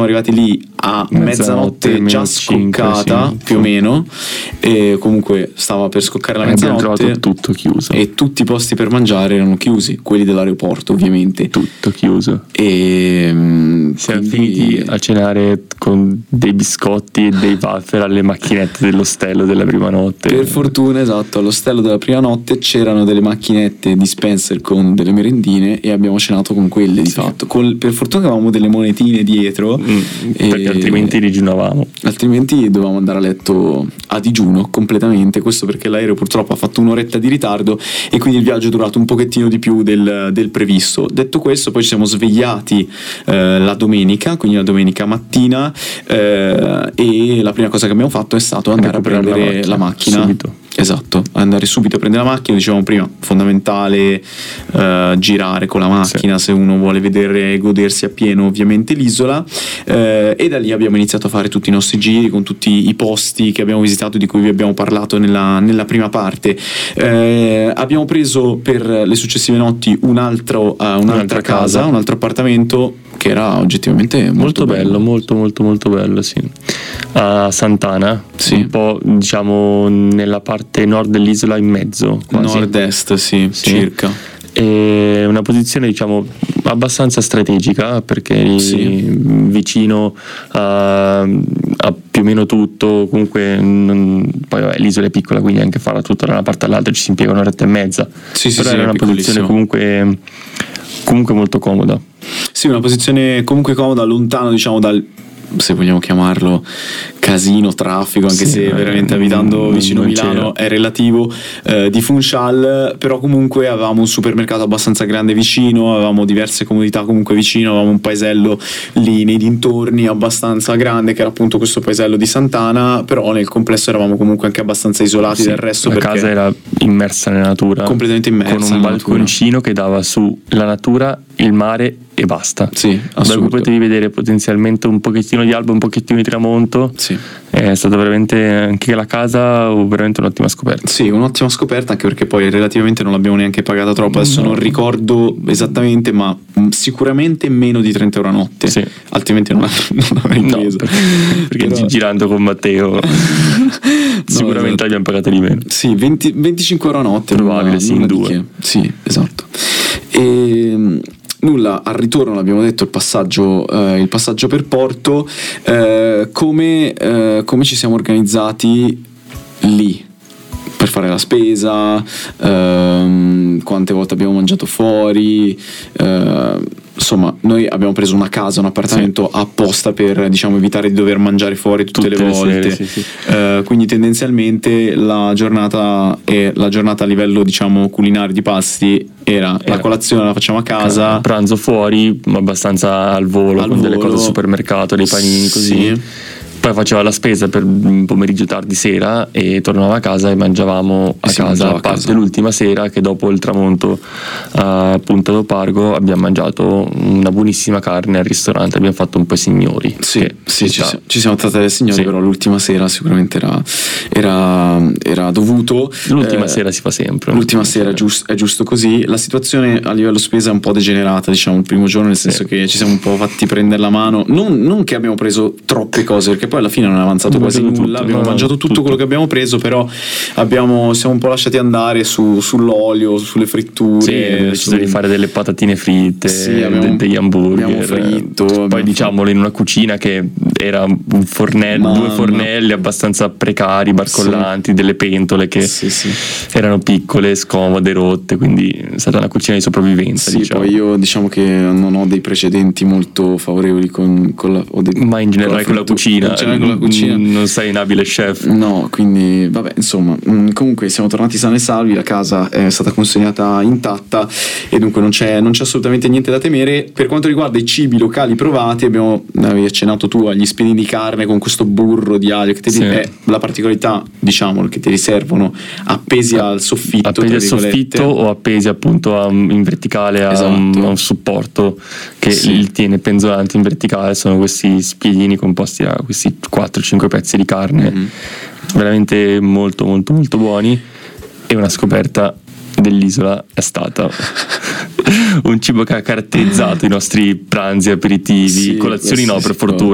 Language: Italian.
arrivati lì a mezzanotte già scoccata, 5, più o meno, e comunque stava per scoccare la mezzanotte. Abbiamo trovato tutto chiuso e tutti i posti per mangiare erano chiusi, quelli dell'aeroporto ovviamente. Tutto chiuso. E siamo finiti a cenare con dei biscotti e dei wafer alle macchinette dell'ostello della prima notte. Per fortuna, esatto, all'ostello della prima notte c'erano delle macchinette dispenser con delle merendine e abbiamo cenato con quelle di fatto. Per fortuna che avevamo delle monetine dietro, perché altrimenti digiunavamo. Altrimenti dovevamo andare a letto a digiuno completamente. Questo perché l'aereo purtroppo ha fatto un'oretta di ritardo e quindi il viaggio è durato un pochettino di più del previsto. Detto questo, poi ci siamo svegliati la domenica, quindi la domenica mattina, e la prima cosa che abbiamo fatto è stato andare a prendere la macchina subito. Esatto, andare subito a prendere la macchina. Dicevamo prima, fondamentale girare con la macchina, se uno vuole vedere e godersi appieno ovviamente l'isola, e da lì abbiamo iniziato a fare tutti i nostri giri con tutti i posti che abbiamo visitato, di cui vi abbiamo parlato nella prima parte. Abbiamo preso per le successive notti un'altra casa, un altro appartamento che era oggettivamente molto bello. Molto bello, sì. A Sant'Ana, sì. Un po' diciamo nella parte nord dell'isola, in mezzo quasi. Nord-est, sì. Circa. E una posizione diciamo abbastanza strategica, perché vicino a più o meno tutto. Comunque poi vabbè, l'isola è piccola, quindi anche farla tutta da una parte all'altra ci si impiega un'oretta e mezza. Però era una posizione comunque molto comoda. Sì, una posizione comunque comoda, lontano diciamo dal, se vogliamo chiamarlo, casino, traffico, anche se veramente abitando vicino a Milano è relativo, di Funchal. Però comunque avevamo un supermercato abbastanza grande vicino, avevamo diverse comodità comunque vicino, avevamo un paesello lì nei dintorni abbastanza grande, che era appunto questo paesello di Sant'Ana. Però nel complesso eravamo comunque anche abbastanza isolati dal resto, la casa era immersa nella natura, completamente immersa, con un balconcino che dava su la natura, il mare e basta. Sì, da cui potevi vedere potenzialmente un pochettino di alba, un pochettino di tramonto. Sì. È stata veramente, anche la casa, veramente un'ottima scoperta. Sì, un'ottima scoperta, anche perché poi relativamente non l'abbiamo neanche pagata troppo. Adesso non ricordo esattamente, ma sicuramente meno di 30 euro a notte. Sì. Altrimenti non avrei preso. Perché però, girando con Matteo sicuramente abbiamo pagato di meno. Sì, 25 euro a notte. Probabile, sì, in due. Sì, esatto. E nulla, al ritorno l'abbiamo detto, il passaggio per Porto. Come ci siamo organizzati lì per fare la spesa, quante volte abbiamo mangiato fuori, insomma noi abbiamo preso una casa, un appartamento apposta per, diciamo, evitare di dover mangiare fuori tutte le volte. Sere, quindi tendenzialmente la giornata a livello, diciamo, culinario di pasti era la colazione la facciamo a casa, pranzo fuori ma abbastanza al volo, delle cose al supermercato, dei panini così. Sì. Poi faceva la spesa per pomeriggio tardi sera e tornava a casa e mangiavamo a casa, a parte l'ultima sera che dopo il tramonto a Punta do Pargo abbiamo mangiato una buonissima carne al ristorante, abbiamo fatto un po' i signori. Ci siamo trattati dai signori, però l'ultima sera sicuramente era dovuto. L'ultima sera si fa sempre. L'ultima sera è giusto così. La situazione a livello spesa è un po' degenerata, diciamo, il primo giorno, nel senso che ci siamo un po' fatti prendere la mano, non che abbiamo preso troppe cose, perché poi alla fine non è avanzato quasi nulla, abbiamo mangiato tutto quello che abbiamo preso, però siamo un po' lasciati andare sull'olio, sulle fritture. Abbiamo deciso di fare delle patatine fritte, degli hamburger. Abbiamo fritto. Poi diciamolo, in una cucina che era un fornello, due fornelli abbastanza precari, barcollanti, delle pentole che erano piccole, scomode, rotte, quindi è stata una cucina di sopravvivenza. Diciamo. Poi io diciamo che non ho dei precedenti molto favorevoli ma in generale con la cucina. Non sei un abile chef. No, quindi vabbè, insomma, comunque siamo tornati sani e salvi, la casa è stata consegnata intatta e dunque non c'è assolutamente niente da temere. Per quanto riguarda i cibi locali provati, avevi accennato tu agli spiedini di carne con questo burro di aglio che è la particolarità, diciamo, che ti riservano appesi al soffitto, appesi al soffitto o appesi appunto in verticale a un supporto che li tiene penzolanti in verticale. Sono questi spiedini composti da questi 4-5 pezzi di carne veramente molto molto molto buoni. E una scoperta dell'isola è stata un cibo che ha caratterizzato i nostri pranzi, aperitivi, colazioni no, per fortuna.